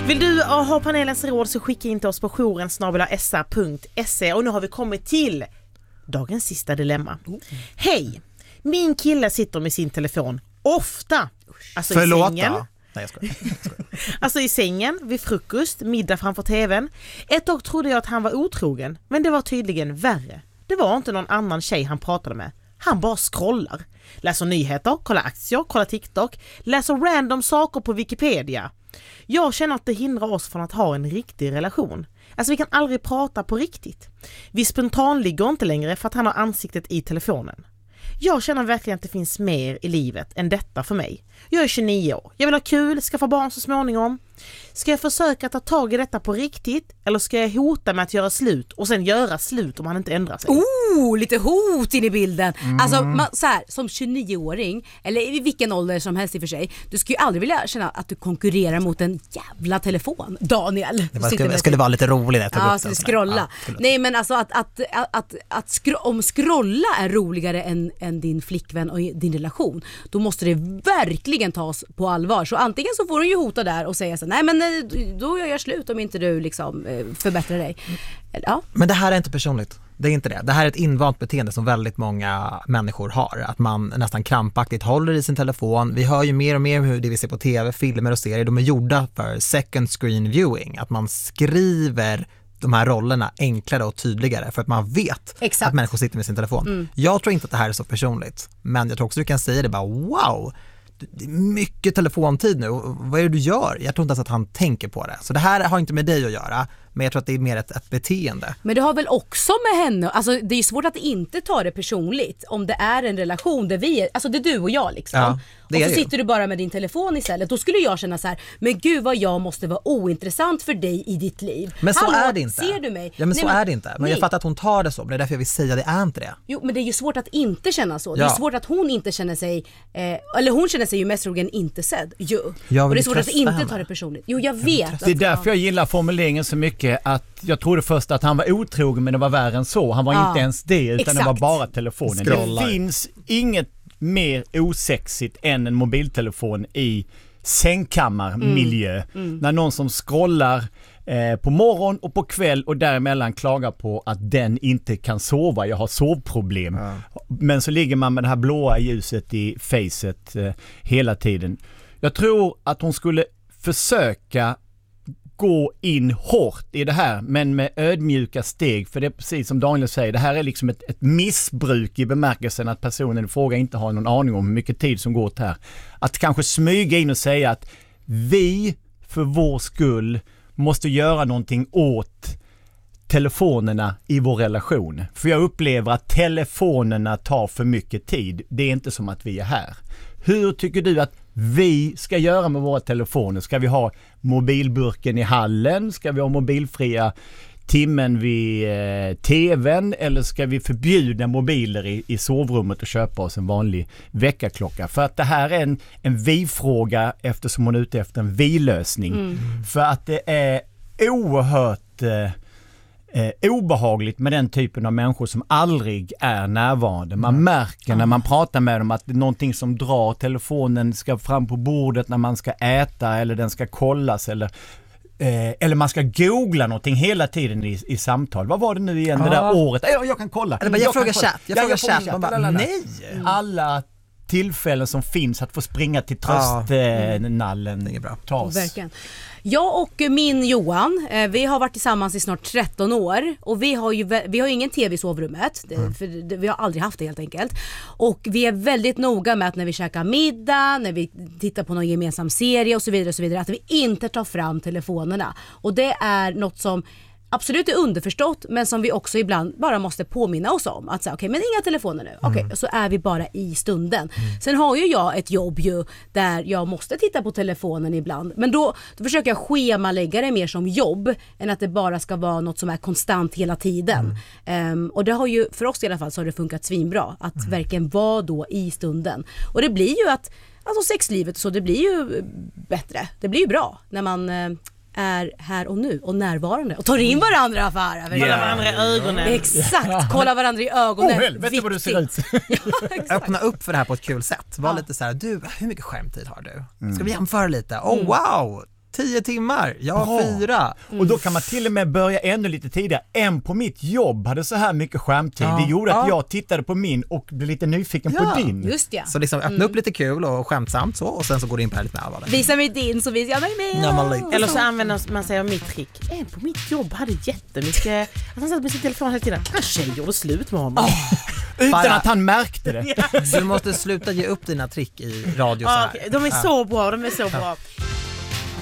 Vill du ha panelens råd så skicka in till oss på jouren@sa.se. Och nu har vi kommit till dagens sista dilemma. Hej, min kille sitter med sin telefon ofta. Alltså Förlåt, i sängen. Nej, jag skojar. Alltså i sängen, vid frukost, middag framför tvn. Ett tag trodde jag att han var otrogen, men det var tydligen värre. Det var inte någon annan tjej han pratade med. Han bara scrollar. Läser nyheter, kollar aktier, kollar TikTok, läser random saker på Wikipedia. Jag känner att det hindrar oss från att ha en riktig relation. Alltså vi kan aldrig prata på riktigt. Vi spontan ligger inte längre för att han har ansiktet i telefonen. Jag känner verkligen att det finns mer i livet än detta för mig. Jag är 29 år. Jag vill ha kul, skaffa barn så småningom. Ska jag försöka ta tag i detta på riktigt? Eller ska jag hota med att göra slut och sen göra slut om han inte ändrar sig? Lite hot in i bilden. Alltså så här, som 29-åring, eller i vilken ålder som helst i och för sig, du skulle ju aldrig vilja känna att du konkurerar mot en jävla telefon, Daniel. Det skulle vara lite roligt när jag tog upp den. Scrolla. Nej, men alltså om scrolla är roligare än din flickvän och din relation, då måste det verkligen tas på allvar. Så antingen så får du ju hota där och säga så, nej men då gör jag slut om inte du liksom förbättrar dig. Ja. Men det här är inte personligt. Det är inte det. Det här är ett invant beteende som väldigt många människor har. Att man nästan krampaktigt håller i sin telefon. Vi hör ju mer och mer hur det vi ser på tv, filmer och serier, de är gjorda för second screen viewing. Att man skriver de här rollerna enklare och tydligare för att man vet att människor sitter med sin telefon. Jag tror inte att det här är så personligt. Men jag tror också att du kan säga det bara, wow, det är mycket telefontid nu. Vad är det du gör? Jag tror inte ens att han tänker på det. Så det här har inte med dig att göra. Men jag tror att det är mer ett beteende. Men det har väl också med henne, alltså det är svårt att inte ta det personligt om det är en relation där vi är, alltså det är du och jag liksom. Ja, och så sitter du bara med din telefon istället. Då skulle jag känna så här, men gud vad jag måste vara ointressant för dig i ditt liv. Men så är det inte. Ser du mig? Ja, men så är det inte. Men jag fattar att hon tar det så. Men det är därför jag vill säga det är inte det. Jo, men det är ju svårt att inte känna så. Det är svårt att hon inte känner sig eller hon känner sig ju mest troligen inte sedd. Och det är svårt att inte ta det personligt. Jo, jag vet. Det är därför jag gillar formuleringen så mycket, att jag trodde först att han var otrogen, men det var värre än så. Han var inte ens det, utan det var bara telefonen. Scrollar. Det finns inget mer osexigt än en mobiltelefon i sängkammarmiljö. När någon som scrollar på morgon och på kväll och däremellan klagar på att den inte kan sova. Jag har sovproblem. Men så ligger man med det här blåa ljuset i facet hela tiden. Jag tror att hon skulle försöka gå in hårt i det här, men med ödmjuka steg, för det är precis som Daniel säger, det här är liksom ett missbruk i bemärkelsen att personen i fråga inte har någon aning om hur mycket tid som går åt här. Att kanske smyga in och säga att vi för vår skull måste göra någonting åt telefonerna i vår relation. För jag upplever att telefonerna tar för mycket tid. Det är inte som att vi är här. Hur tycker du att vi ska göra med våra telefoner? Ska vi ha mobilburken i hallen? Ska vi ha mobilfria timmen vid tvn? Eller ska vi förbjuda mobiler i sovrummet och köpa oss en vanlig väckarklocka? För att det här är en vi-fråga, eftersom hon är ute efter en vi-lösning. För att det är oerhört obehagligt med den typen av människor som aldrig är närvarande. Man märker när man pratar med dem att det är någonting som drar. Telefonen ska fram på bordet när man ska äta, eller den ska kollas, eller man ska googla någonting hela tiden i samtal. Vad var det nu igen det där året? Jag kan kolla. Eller jag frågar chatt. Jag frågar chatt. Man bara, nej. Alla tillfällen som finns att få springa till tröstnallen. Det är bra. Verkligen. Jag och min Johan, vi har varit tillsammans i snart 13 år och vi har ju ingen tv i sovrummet, för vi har aldrig haft det helt enkelt. Och vi är väldigt noga med att när vi käkar middag, när vi tittar på någon gemensam serie och så vidare, att vi inte tar fram telefonerna. Och det är något som absolut är underförstått, men som vi också ibland bara måste påminna oss om. Att säga, okej, men inga telefoner nu. Okej, så är vi bara i stunden. Sen har ju jag ett jobb där jag måste titta på telefonen ibland. Men då försöker jag schemalägga det mer som jobb än att det bara ska vara något som är konstant hela tiden. Och det har ju, för oss i alla fall, så har det funkat svinbra. Att verkligen vara då i stunden. Och det blir ju att, alltså sexlivet och så, det blir ju bättre. Det blir ju bra när man är här och nu och närvarande och tar in varandra affärer. Kolla varandra i ögonen. Exakt, kolla varandra i ögonen. Helvete vad du ser ut. Öppna upp för det här på ett kul sätt. Var lite så här, du, hur mycket skärmtid har du? Ska vi jämföra lite? Wow! 10 timmar, jag har 4. Och då kan man till och med börja ännu lite tidigare. En på mitt jobb hade så här mycket skärmtid. Det gjorde att jag tittade på min och blev lite nyfiken på din. Just ja. Så liksom öppna upp lite kul och skämtsamt så, och sen så går det in på här lite med allvar. Visa mig din så visar jag mig med. Eller så använder man sig av mitt trick. En på mitt jobb hade jättemycket, att han satt med sin telefon hela tiden. En tjej gjorde slut med honom. Utan att han märkte det. Du måste sluta ge upp dina trick i radio så här. De är så bra, de är så bra.